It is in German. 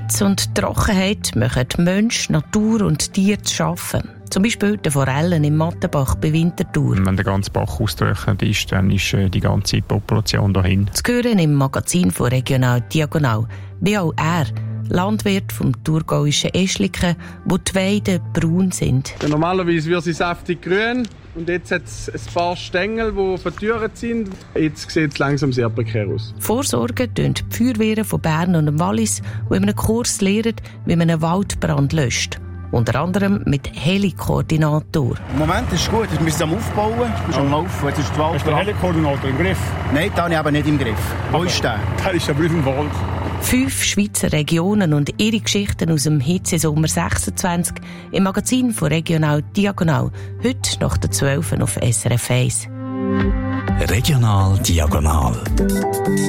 Hitze und Trockenheit machen Mensch, Natur und Tier zu schaffen. Zum Beispiel die Forellen im Mattenbach bei Winterthur. Wenn der ganze Bach ausgetrocknet ist, dann ist die ganze Population dahin. Zu hören im Magazin von Regional Diagonal. Wie auch er, Landwirt vom thurgauischen Eschliken, wo die Weiden braun sind. Ja, normalerweise wird sie saftig grün und jetzt hat es ein paar Stängel, die vertürt sind. Jetzt sieht es langsam sehr prekär aus. Vorsorgen tun die Feuerwehren von Bern und dem Wallis, die in einem Kurs lernen, wie man einen Waldbrand löscht. Unter anderem mit Heli-Koordinator. Im Moment ist es gut, wir sind am Aufbauen, wir sind am Laufen. Jetzt ist die Wald. Hast du den Heli-Koordinator im Griff? Nein, den habe ich aber nicht im Griff. Wo ist der? Der ist aber auf dem Wald. 5 Schweizer Regionen und ihre Geschichten aus dem Hitzesommer 26 im Magazin von Regional Diagonal. Heute nach der 12 auf SRF 1. Regional Diagonal.